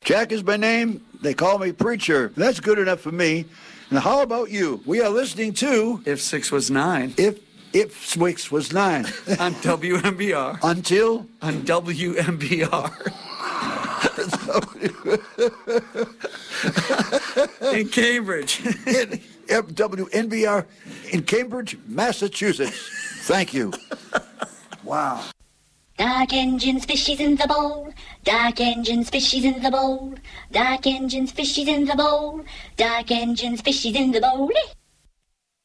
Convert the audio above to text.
Jack is my name. They call me Preacher. That's good enough for me. And how about you? We are listening to If 6 was 9. If 6 was 9. On WMBR. Until? On WMBR. In Cambridge. In WNBR in Cambridge, Massachusetts. Thank you. Wow. Dark engines, fishies in the bowl. Dark engines, fishies in the bowl. Dark engines, fishies in the bowl. Dark engines, fishies in the bowl.